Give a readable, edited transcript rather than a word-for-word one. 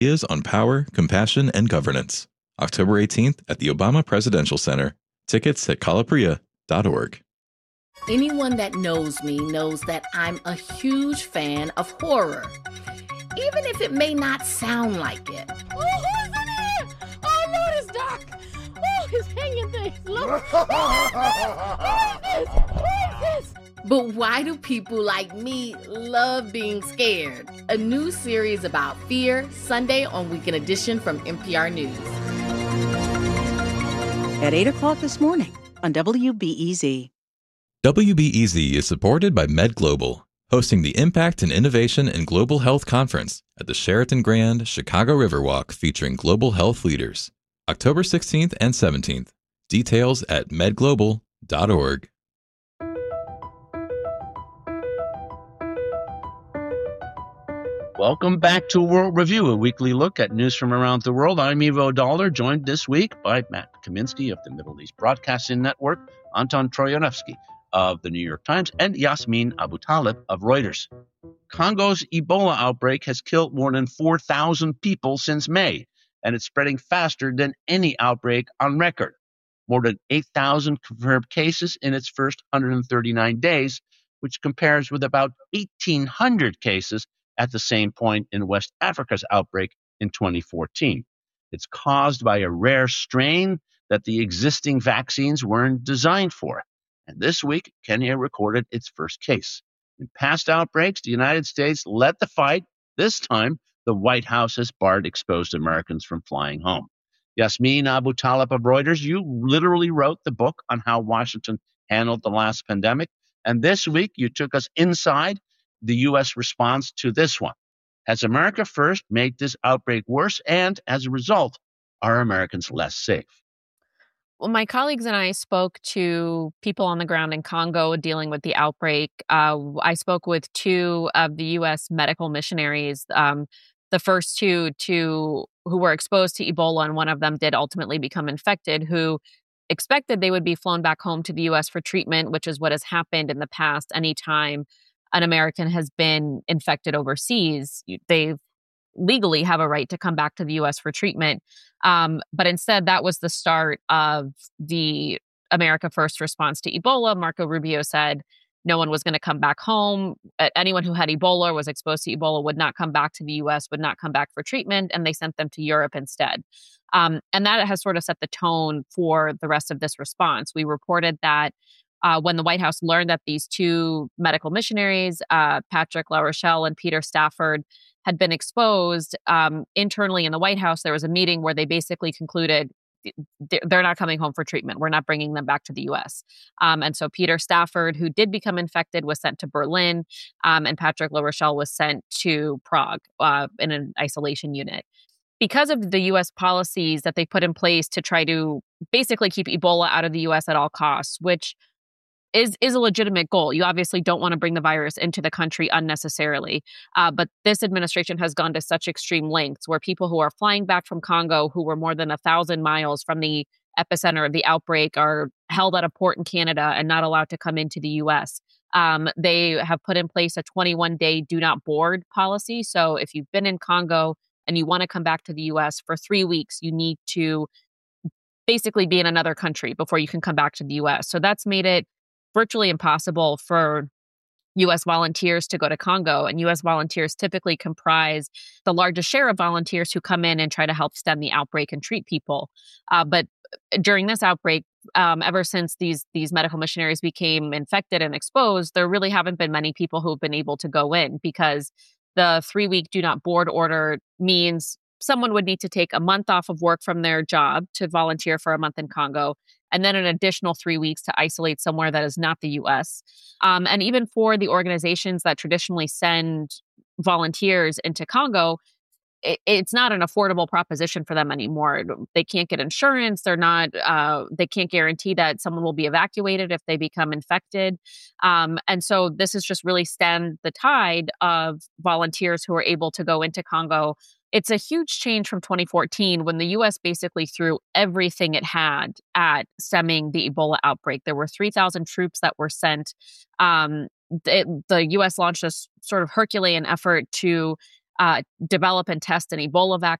Ideas on Power, Compassion, and Governance. October 18th at the Obama Presidential Center. Tickets at calapria.org. Anyone that knows me knows that I'm a huge fan of horror, even if it may not sound like it. Oh, who's in here? Oh, no, it's dark. Oh, it's hanging things. Look. What is this? But why do people like me love being scared? A new series about fear, Sunday on Weekend Edition from NPR News. At 8 o'clock this morning on WBEZ. WBEZ is supported by Med Global, hosting the Impact and Innovation in Global Health Conference at the Sheraton Grand Chicago Riverwalk featuring global health leaders. October 16th and 17th. Details at medglobal.org. Welcome back to World Review, a weekly look at news from around the world. I'm Ivo Dollar, joined this week by Matt Kaminsky of the Middle East Broadcasting Network, Anton Troyanovsky of the New York Times, and Yasmin Abutaleb of Reuters. Congo's Ebola outbreak has killed more than 4,000 people since May, and it's spreading faster than any outbreak on record. More than 8,000 confirmed cases in its first 139 days, which compares with about 1,800 cases at the same point in West Africa's outbreak in 2014. It's caused by a rare strain that the existing vaccines weren't designed for. And this week, Kenya recorded its first case. In past outbreaks, the United States led the fight. This time, the White House has barred exposed Americans from flying home. Yasmin Abutaleb of Reuters, you literally wrote the book on how Washington handled the last pandemic. And this week, you took us inside the U.S. response to this one. Has America First made this outbreak worse? And as a result, are Americans less safe? Well, my colleagues and I spoke to people on the ground in Congo dealing with the outbreak. I spoke with two of the U.S. medical missionaries, the first two who were exposed to Ebola, and one of them did ultimately become infected, who expected they would be flown back home to the U.S. for treatment, which is what has happened in the past. Anytime an American has been infected overseas, they legally have a right to come back to the U.S. for treatment. But instead, that was the start of the America First response to Ebola. Marco Rubio said no one was going to come back home. Anyone who had Ebola or was exposed to Ebola would not come back to the U.S., would not come back for treatment, and they sent them to Europe instead. And that has sort of set the tone for the rest of this response. We reported that when the White House learned that these two medical missionaries, Patrick LaRochelle and Peter Stafford, had been exposed, internally in the White House, there was a meeting where they basically concluded they're not coming home for treatment. We're not bringing them back to the U.S. And so Peter Stafford, who did become infected, was sent to Berlin, and Patrick LaRochelle was sent to Prague in an isolation unit. Because of the U.S. policies that they put in place to try to basically keep Ebola out of the U.S. at all costs, which is a legitimate goal. You obviously don't want to bring the virus into the country unnecessarily. But this administration has gone to such extreme lengths where people who are flying back from Congo, who were more than 1,000 miles from the epicenter of the outbreak, are held at a port in Canada and not allowed to come into the U.S. They have put in place a 21-day do not board policy. So if you've been in Congo and you want to come back to the U.S. for 3 weeks, you need to basically be in another country before you can come back to the U.S. So that's made it virtually impossible for U.S. volunteers to go to Congo. And U.S. volunteers typically comprise the largest share of volunteers who come in and try to help stem the outbreak and treat people. But during this outbreak, ever since these medical missionaries became infected and exposed, there really haven't been many people who have been able to go in, because the 3-week do not board order means someone would need to take a month off of work from their job to volunteer for a month in Congo, and then an additional 3 weeks to isolate somewhere that is not the U.S. And even for the organizations that traditionally send volunteers into Congo, it's not an affordable proposition for them anymore. They can't get insurance. They can't guarantee that someone will be evacuated if they become infected. And so this has just really stemmed the tide of volunteers who are able to go into Congo. It's a huge change from 2014, when the U.S. basically threw everything it had at stemming the Ebola outbreak. There were 3,000 troops that were sent. The U.S. launched a sort of Herculean effort to develop and test an Ebola vaccine.